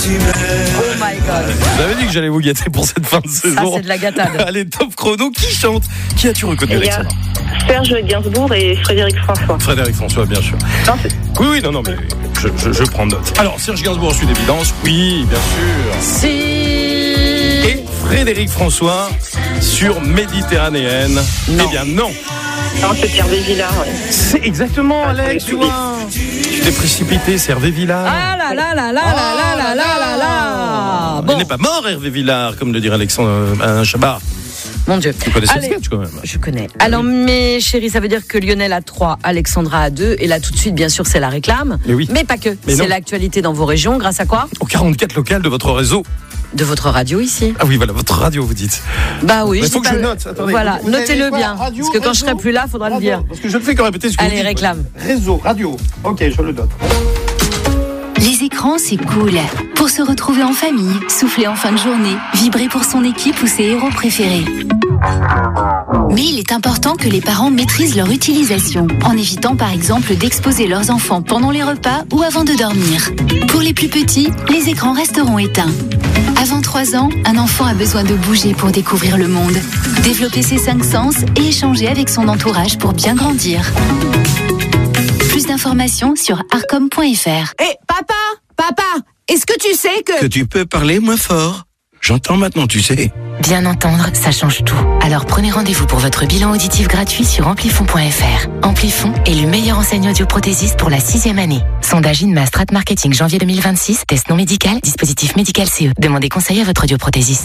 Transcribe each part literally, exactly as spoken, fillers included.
Oh my God. Vous avez dit que j'allais vous gâter pour cette fin de saison. Ça, c'est de la gâtade. Allez, top chrono. Qui chante? Qui as-tu reconnu, Alexandra? Serge Gainsbourg et Frédéric François. Frédéric François, bien sûr. Non, c'est... Oui, oui, non, non, mais je, je, je prends note. Alors, Serge Gainsbourg, c'est une évidence. Oui, bien sûr. Si. Et Frédéric François sur Méditerranéenne. Non. Eh bien, non. Non, c'est Hervé Villard, oui. C'est exactement, Ah, Alex, c'est tu vois. Tu t'es précipité, c'est Hervé Villard. Ah là là là là là là là là là là. Il n'est pas mort, Hervé Villard, comme le dirait Alexandre euh, Chabat. Mon Dieu. Tu connais ce Allez, sketch quand même. Je connais. Alors, mes chéris, ça veut dire que Lionel a trois, Alexandra a deux. Et là, tout de suite, bien sûr, c'est la réclame. Mais oui. Mais pas que. Mais c'est non. l'actualité dans vos régions. Grâce à quoi? Au quarante-quatre local de votre réseau. De votre radio ici. Ah oui, voilà, votre radio, vous dites. Bah oui. Il je faut dis que pas je le- note. Attendez, voilà, vous avez notez-le quoi? bien. Radio, parce que quand je réseau, serai plus là, faudra le radio. dire. Parce que je ne fais que répéter ce que Allez, vous dites. réclame. Réseau, radio. Ok, je le note. Les écrans, c'est cool. Pour se retrouver en famille, souffler en fin de journée, vibrer pour son équipe ou ses héros préférés. Mais il est important que les parents maîtrisent leur utilisation, en évitant par exemple d'exposer leurs enfants pendant les repas ou avant de dormir. Pour les plus petits, les écrans resteront éteints. Avant trois ans, un enfant a besoin de bouger pour découvrir le monde, développer ses cinq sens et échanger avec son entourage pour bien grandir. Plus d'informations sur arcom point f r. Hé, hey, papa, papa, est-ce que tu sais que... Que tu peux parler moins fort. J'entends maintenant, tu sais. Bien entendre, ça change tout. Alors prenez rendez-vous pour votre bilan auditif gratuit sur amplifon point f r. Amplifon est le meilleur enseignant audioprothésiste pour la sixième année. Sondage INMA Strat Marketing janvier deux mille vingt-six. Test non médical, dispositif médical C E. Demandez conseil à votre audioprothésiste.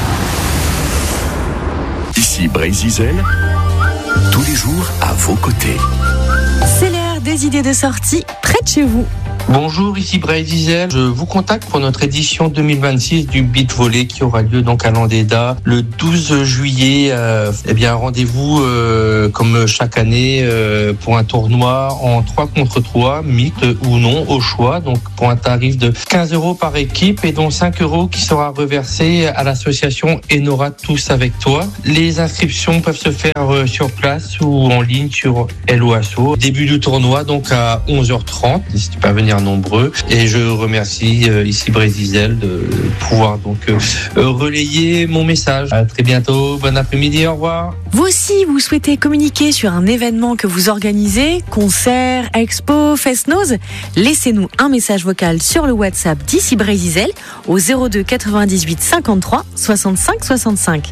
Ici Brézizel, tous les jours à vos côtés. C'est l'heure des idées de sortie près de chez vous. Bonjour, ici Bray Diesel. Je vous contacte pour notre édition deux mille vingt-six du Beat Volley qui aura lieu donc à Landéda le douze juillet. Euh, eh bien, rendez-vous euh, comme chaque année euh, pour un tournoi en trois contre trois, mixte ou non, au choix. Donc pour un tarif de quinze euros par équipe et dont cinq euros qui sera reversé à l'association Enora Tous Avec Toi. Les inscriptions peuvent se faire euh, sur place ou en ligne sur Hello Asso. Début du tournoi donc à onze heures trente. N'hésitez pas à venir nombreux et je remercie euh, ici Brézizel de pouvoir donc euh, relayer mon message. À très bientôt, bon après-midi, au revoir. Vous aussi, vous souhaitez communiquer sur un événement que vous organisez, concert, expo, fest-noz? Laissez-nous un message vocal sur le WhatsApp d'ici Brézizel au zéro deux quatre-vingt-dix-huit cinquante-trois soixante-cinq soixante-cinq.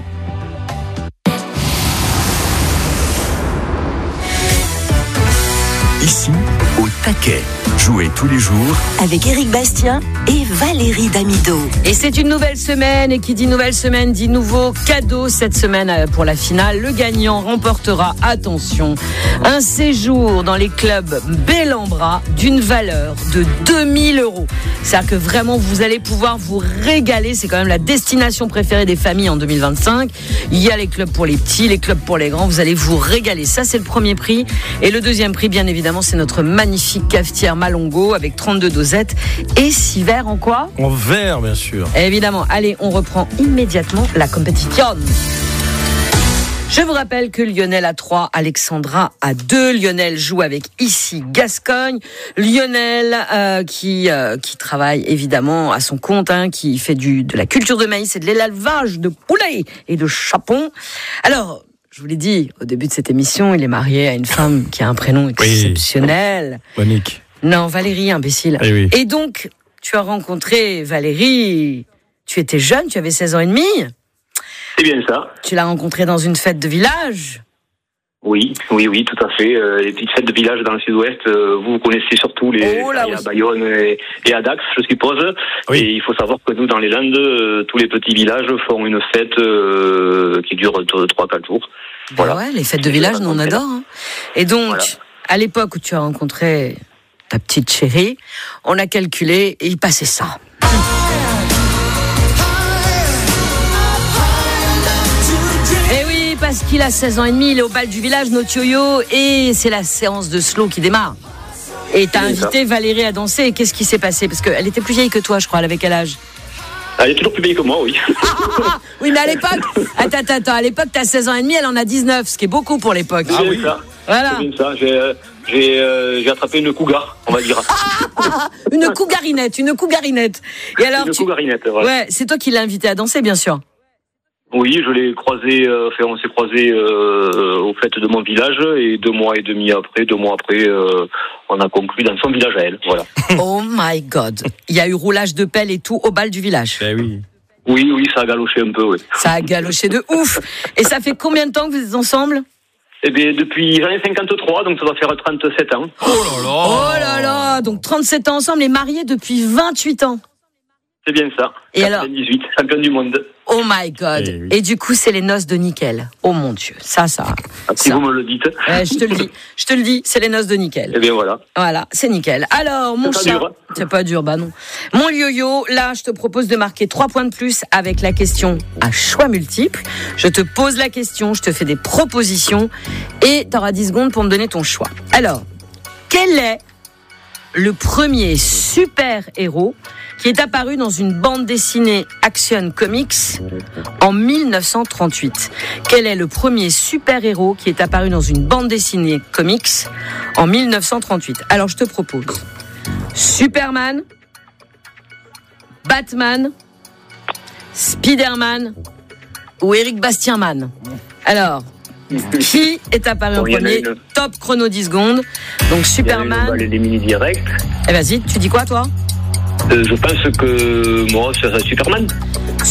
Ici, au taquet. Jouez tous les jours avec Éric Bastien et Valérie Damido. Et c'est une nouvelle semaine, et qui dit nouvelle semaine dit nouveau cadeau. Cette semaine pour la finale, le gagnant remportera, attention, un séjour dans les clubs Bellambra d'une valeur de deux mille euros. C'est-à-dire que vraiment vous allez pouvoir vous régaler. C'est quand même la destination préférée des familles en deux mille vingt-cinq. Il y a les clubs pour les petits, les clubs pour les grands. Vous allez vous régaler. Ça, c'est le premier prix. Et le deuxième prix, bien évidemment, c'est notre magnifique cafetière Malongo avec trente-deux dosettes et six verres en quoi? En verre, bien sûr. Évidemment. Allez, on reprend immédiatement la compétition. Je vous rappelle que Lionel a trois, Alexandra a deux. Lionel joue avec ici Gascogne. Lionel euh, qui euh, qui travaille évidemment à son compte, hein, qui fait du de la culture de maïs et de l'élevage de poulets et de chapons. Alors, je vous l'ai dit au début de cette émission, il est marié à une femme qui a un prénom exceptionnel. Oui. Monique. Non, Valérie, imbécile. Eh oui. Et donc, tu as rencontré Valérie, tu étais jeune, tu avais seize ans et demi. C'est bien ça. Tu l'as rencontrée dans une fête de village. Oui, oui, oui, tout à fait. Euh, les petites fêtes de village dans le sud-ouest, euh, vous connaissez surtout les oh là, oui. oui. à Bayonne et, et à Dax, je suppose. Oui. Et il faut savoir que nous, dans les Landes, euh, tous les petits villages font une fête euh, qui dure trois quatre jours. Ben voilà. Ouais, les fêtes de village, nous on adore. Hein. Et donc, voilà. À l'époque où tu as rencontré ta petite chérie, on a calculé et il passait ça. Et oui, parce qu'il a seize ans et demi, il est au bal du village, notre yo-yo, et c'est la séance de slow qui démarre. Et t'as invité ça. Valérie à danser, et qu'est-ce qui s'est passé? Parce qu'elle était plus vieille que toi, je crois, elle avait quel âge? Elle est toujours plus vieille que moi, oui. Ah, ah, ah, oui, mais à l'époque, attends, attends, attends, à l'époque, t'as seize ans et demi, elle en a dix-neuf, ce qui est beaucoup pour l'époque. Ah oui, ça. Voilà. C'est bien ça. J'ai, euh, J'ai, euh, j'ai attrapé une cougar, on va dire. Une cougarinette, une cougarinette. Et alors, une tu... cougarinette, ouais. Ouais, c'est toi qui l'as invité à danser, bien sûr. Oui, je l'ai croisé, euh, enfin, on s'est croisé euh, aux fêtes de mon village et deux mois et demi après, deux mois après, euh, on a conclu dans son village à elle, voilà. Oh my God. Il y a eu roulage de pelle et tout au bal du village. Ben oui. Oui, oui, ça a galoché un peu, oui. Ça a galoché de ouf. Et ça fait combien de temps que vous êtes ensemble ? Eh bien, depuis l'année cinquante-trois, donc ça va faire trente-sept ans. Oh là là. Oh là là. Donc trente-sept ans ensemble et mariés depuis vingt-huit ans. C'est bien ça. Et quatre-vingt-dix-huit, alors champion du monde. Oh my God. Et, oui. Et du coup, c'est les noces de nickel. Oh mon Dieu. Ça, ça. Si ça. vous me le dites. Ouais, je te le dis. Je te le dis, c'est les noces de nickel. Eh bien, voilà. Voilà, c'est nickel. Alors, mon C'est chat. pas dur, hein. C'est pas dur, bah non. Mon yo-yo, là, je te propose de marquer trois points de plus avec la question à choix multiples. Je te pose la question, je te fais des propositions et t'auras dix secondes pour me donner ton choix. Alors, quel est le premier super-héros qui est apparu dans une bande dessinée Action Comics en mille neuf cent trente-huit. Quel est le premier super-héros qui est apparu dans une bande dessinée comics en mille neuf cent trente-huit ? Alors, je te propose Superman, Batman, Spider-Man ou Eric Bastienman. Alors, qui est apparu Bon, en il y en a premier ? une. Top chrono dix secondes. Donc, Il y en a une, Superman. on va l'éliminer direct. Eh, vas-y, tu dis quoi, toi ? Euh, je pense que moi, ça serait Superman. Superman ?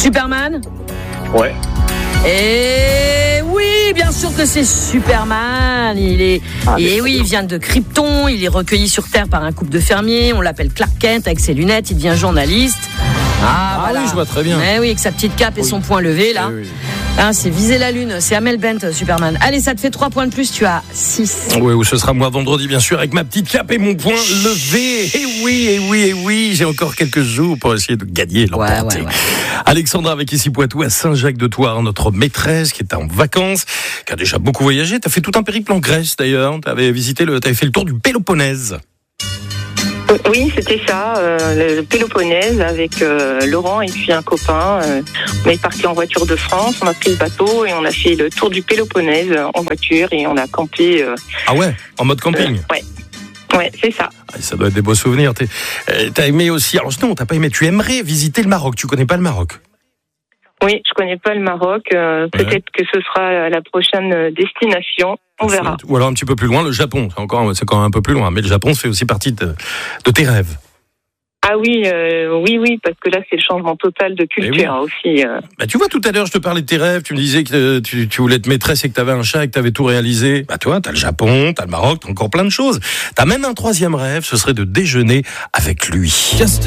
Ouais. Et oui, bien sûr que c'est Superman. Il est, Ah, et mais- oui, il vient de Krypton. Il est recueilli sur Terre par un couple de fermiers. On l'appelle Clark Kent avec ses lunettes. Il devient journaliste. Ah, Ah voilà. oui, je vois très bien. Eh oui, avec sa petite cape et Oui. son poing levé là. Eh oui. Hein, c'est viser la lune. C'est Amel Bent, Superman. Allez, ça te fait trois points de plus. Tu as six. Oui, ou ce sera moi vendredi, bien sûr, avec ma petite cape et mon poing levé. Et oui, et oui, et oui, j'ai encore quelques jours pour essayer de gagner, l'emporter. Ouais, ouais, ouais. Alexandra, avec ici Poitou, à Saint-Jacques-de-Thouars, notre maîtresse qui est en vacances, qui a déjà beaucoup voyagé. T'as fait tout un périple en Grèce, d'ailleurs. T'avais visité le, t'avais fait le tour du Péloponnèse. Oui, c'était ça, euh, le Péloponnèse avec euh, Laurent et puis un copain. Euh, on est parti en voiture de France, on a pris le bateau et on a fait le tour du Péloponnèse euh, en voiture et on a campé. Euh, Ah ouais, en mode camping. euh, ouais, ouais, c'est ça. Ah, ça doit être des beaux souvenirs. T'es, euh, t'as aimé aussi, alors non, t'as pas aimé, tu aimerais visiter le Maroc. Tu connais pas le Maroc? Oui, je connais pas le Maroc. Euh, Ouais. Peut-être que ce sera la prochaine destination. On verra. Ou alors un petit peu plus loin, le Japon. C'est encore, c'est quand même un peu plus loin. Mais le Japon fait aussi partie de, de tes rêves. Ah oui, euh, oui, oui, parce que là, c'est le changement total de culture Eh oui. hein, aussi. Euh. Bah, tu vois, tout à l'heure, je te parlais de tes rêves. Tu me disais que euh, tu, tu voulais être maîtresse et que tu avais un chat et que tu avais tout réalisé. Bah, toi, t'as le Japon, t'as le Maroc, t'as encore plein de choses. T'as même un troisième rêve, ce serait de déjeuner avec lui.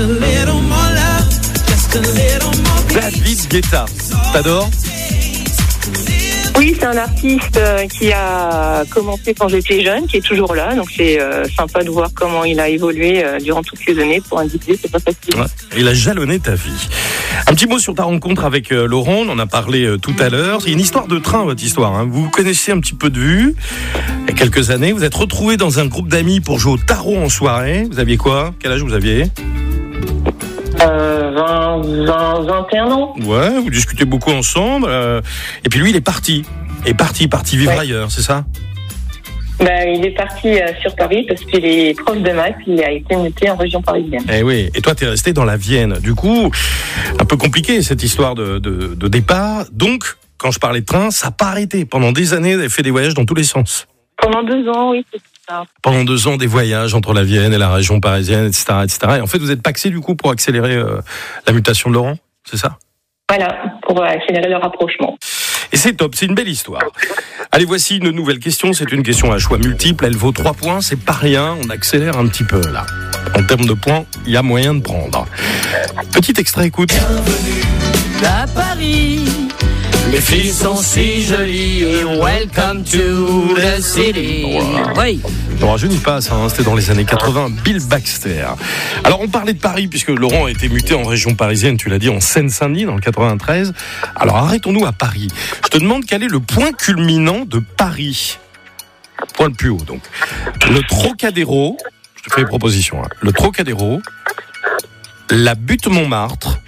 David Guetta. T'adores? Oui, c'est un artiste euh, qui a commencé quand j'étais jeune, qui est toujours là. Donc c'est euh, sympa de voir comment il a évolué euh, durant toutes les années. Pour un D J, c'est pas facile. Ouais, il a jalonné ta vie. Un petit mot sur ta rencontre avec euh, Laurent, on en a parlé euh, tout à l'heure. C'est une histoire de train, votre histoire. Hein. Vous vous connaissez un petit peu de vue. Il y a quelques années, vous êtes retrouvés dans un groupe d'amis pour jouer au tarot en soirée. Vous aviez quoi? Quel âge vous aviez? Euh, vingt, vingt, vingt et un ans. Ouais, vous discutez beaucoup ensemble. Euh, et puis lui, il est parti. Il est parti, parti vivre Ouais. ailleurs, c'est ça? Bah, il est parti euh, sur Paris parce qu'il est prof de maths. Il a été muté en région parisienne. Eh oui. Et toi, t'es resté dans la Vienne. Du coup, un peu compliqué cette histoire de, de, de départ. Donc, quand je parlais de train, ça n'a pas arrêté. Pendant des années, vous avez fait des voyages dans tous les sens. Pendant deux ans, oui, c'est ça. Pendant deux ans, des voyages entre la Vienne et la région parisienne, et cetera, et cetera. Et en fait, vous êtes paxé du coup pour accélérer euh, la mutation de Laurent, c'est ça? Voilà, pour euh, accélérer le rapprochement. Et c'est top, c'est une belle histoire. Allez, voici une nouvelle question. C'est une question à choix multiple. Elle vaut trois points. C'est pas rien. On accélère un petit peu là. En termes de points, il y a moyen de prendre. Petit extrait, écoute. À Paris, les filles sont si jolies. Welcome to the city. Wow. Oui. Ne rajeunis pas ça, hein, c'était dans les années quatre-vingts, Bill Baxter. Alors on parlait de Paris, puisque Laurent a été muté en région parisienne, tu l'as dit, en Seine-Saint-Denis, dans le quatre-vingt-treize. Alors arrêtons-nous à Paris. Je te demande quel est le point culminant de Paris. Point le plus haut, donc. Le Trocadéro, je te fais les propositions, hein. Le Trocadéro, la butte Montmartre,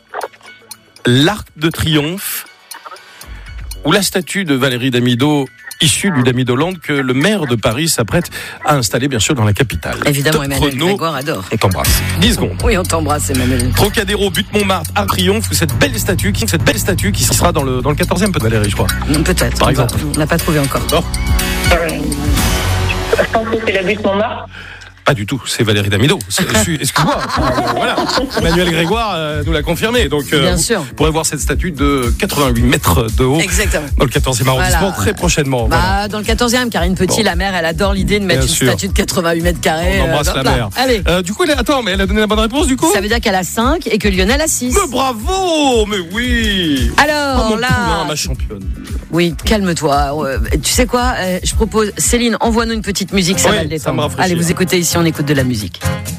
l'Arc de Triomphe, ou la statue de Valérie Damido issu du Damido Land que le maire de Paris s'apprête à installer, bien sûr, dans la capitale. Évidemment, Top Emmanuel chrono, Grégoire adore. On t'embrasse. dix secondes. Oui, on t'embrasse, Emmanuel. Trocadéro, Butte Montmartre, Arc Triomphe, cette belle statue qui, cette belle statue qui sera dans le, dans le quatorzième, peut-être, Valérie, je crois. Peut-être. Par exemple. On n'a pas trouvé encore. Non. Je pense que c'est la butte Montmartre. Pas du tout, c'est Valérie Damido. C'est- Excuse-moi. Euh, voilà. Emmanuel Grégoire euh, nous l'a confirmé. Donc, euh, Bien vous sûr. pourrez voir cette statue de quatre-vingt-huit mètres de haut. Exactement. Dans le quatorzième arrondissement, Voilà. très prochainement. Bah, Voilà. dans le quatorzième, Karine Petit, Bon. la mère, elle adore l'idée de mettre Bien une sûr. statue de quatre-vingt-huit mètres carrés. On embrasse euh, la dans le mère. plat. Allez. Euh, du coup, elle a- attends, mais elle a donné la bonne réponse, du coup Ça veut dire qu'elle a cinq et que Lionel a six. Mais bravo. Mais oui. Alors, Oh, mon là. poulain, ma championne. Oui, calme-toi. Euh, Tu sais quoi euh, Je propose, Céline, envoie-nous une petite musique, ça Oui, va le ça me détendre. rafraîchit. Allez, vous écoutez ici, on écoute de la musique.